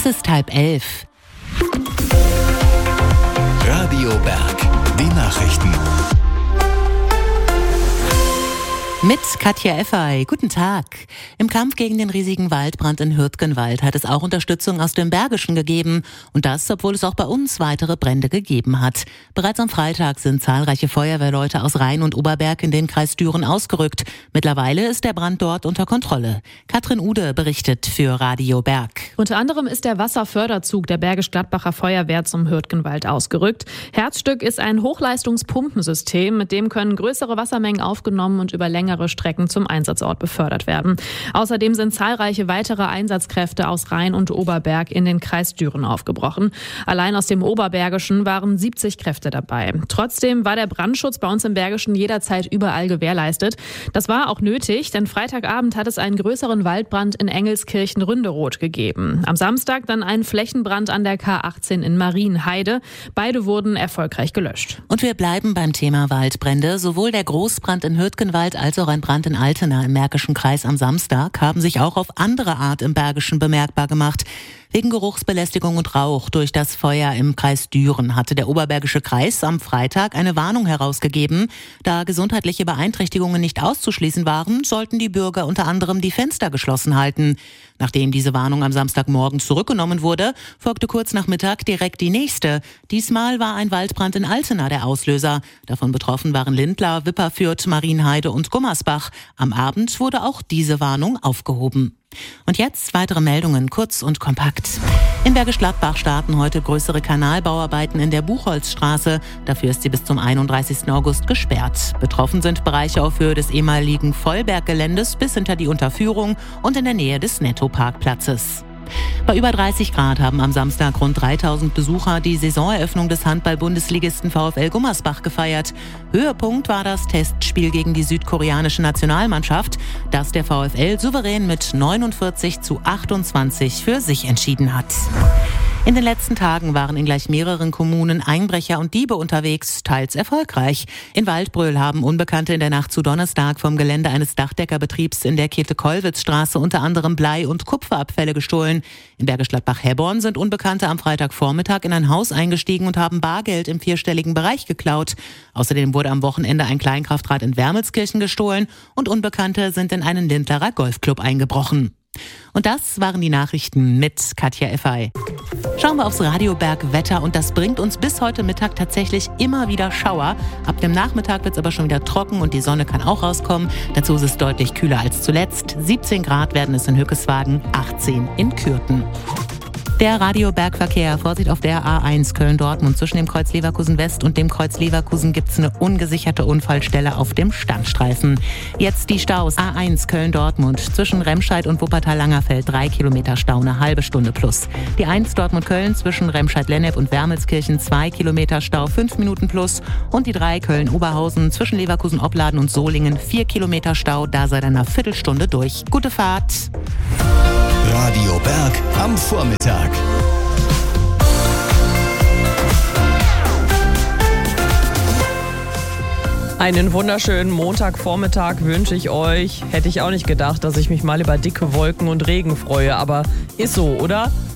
Es ist 10:30. Radio Berg, die Nachrichten. Mit Katja Effey. Guten Tag. Im Kampf gegen den riesigen Waldbrand in Hürtgenwald hat es auch Unterstützung aus dem Bergischen gegeben. Und das, obwohl es auch bei uns weitere Brände gegeben hat. Bereits am Freitag sind zahlreiche Feuerwehrleute aus Rhein und Oberberg in den Kreis Düren ausgerückt. Mittlerweile ist der Brand dort unter Kontrolle. Katrin Ude berichtet für Radio Berg. Unter anderem ist der Wasserförderzug der Bergisch-Gladbacher Feuerwehr zum Hürtgenwald ausgerückt. Herzstück ist ein Hochleistungspumpensystem, mit dem können größere Wassermengen aufgenommen und über längere Strecken zum Einsatzort befördert werden. Außerdem sind zahlreiche weitere Einsatzkräfte aus Rhein und Oberberg in den Kreis Düren aufgebrochen. Allein aus dem Oberbergischen waren 70 Kräfte dabei. Trotzdem war der Brandschutz bei uns im Bergischen jederzeit überall gewährleistet. Das war auch nötig, denn Freitagabend hat es einen größeren Waldbrand in Engelskirchen-Ründeroth gegeben. Am Samstag dann einen Flächenbrand an der K18 in Marienheide. Beide wurden erfolgreich gelöscht. Und wir bleiben beim Thema Waldbrände. Sowohl der Großbrand in Hürtgenwald als auch ein Brand in Altena im Märkischen Kreis am Samstag haben sich auch auf andere Art im Bergischen bemerkbar gemacht. Wegen Geruchsbelästigung und Rauch durch das Feuer im Kreis Düren hatte der Oberbergische Kreis am Freitag eine Warnung herausgegeben. Da gesundheitliche Beeinträchtigungen nicht auszuschließen waren, sollten die Bürger unter anderem die Fenster geschlossen halten. Nachdem diese Warnung am Samstagmorgen zurückgenommen wurde, folgte kurz nach Mittag direkt die nächste. Diesmal war ein Waldbrand in Altena der Auslöser. Davon betroffen waren Lindlar, Wipperfürth, Marienheide und Gummersbach. Am Abend wurde auch diese Warnung aufgehoben. Und jetzt weitere Meldungen, kurz und kompakt. In Bergisch Gladbach starten heute größere Kanalbauarbeiten in der Buchholzstraße. Dafür ist sie bis zum 31. August gesperrt. Betroffen sind Bereiche auf Höhe des ehemaligen Vollberggeländes bis hinter die Unterführung und in der Nähe des Netto-Parkplatzes. Bei über 30 Grad haben am Samstag rund 3000 Besucher die Saisoneröffnung des Handball-Bundesligisten VfL Gummersbach gefeiert. Höhepunkt war das Testspiel gegen die südkoreanische Nationalmannschaft, das der VfL souverän mit 49:28 für sich entschieden hat. In den letzten Tagen waren in gleich mehreren Kommunen Einbrecher und Diebe unterwegs, teils erfolgreich. In Waldbröl haben Unbekannte in der Nacht zu Donnerstag vom Gelände eines Dachdeckerbetriebs in der Käthe-Kollwitz-Straße unter anderem Blei- und Kupferabfälle gestohlen. In Bergisch Gladbach-Herborn sind Unbekannte am Freitagvormittag in ein Haus eingestiegen und haben Bargeld im 4-stelligen Bereich geklaut. Außerdem wurde am Wochenende ein Kleinkraftrad in Wermelskirchen gestohlen und Unbekannte sind in einen Lindlarer Golfclub eingebrochen. Und das waren die Nachrichten mit Katja Effey. Schauen wir aufs Radio Berg Wetter und das bringt uns bis heute Mittag tatsächlich immer wieder Schauer. Ab dem Nachmittag wird es aber schon wieder trocken und die Sonne kann auch rauskommen. Dazu ist es deutlich kühler als zuletzt. 17 Grad werden es in Hückeswagen, 18 in Kürten. Der Radio-Bergverkehr. Vorsicht auf der A1 Köln-Dortmund. Zwischen dem Kreuz Leverkusen West und dem Kreuz Leverkusen gibt es eine ungesicherte Unfallstelle auf dem Standstreifen. Jetzt die Staus. A1 Köln-Dortmund. Zwischen Remscheid und Wuppertal-Langerfeld 3 Kilometer Stau, eine halbe Stunde plus. Die 1 Dortmund-Köln zwischen Remscheid-Lennep und Wermelskirchen 2 Kilometer Stau, 5 Minuten plus. Und die 3 Köln-Oberhausen zwischen Leverkusen-Opladen und Solingen 4 Kilometer Stau, da seit einer Viertelstunde durch. Gute Fahrt! Radio Berg am Vormittag. Einen wunderschönen Montagvormittag wünsche ich euch. Hätte ich auch nicht gedacht, dass ich mich mal über dicke Wolken und Regen freue, aber ist so, oder?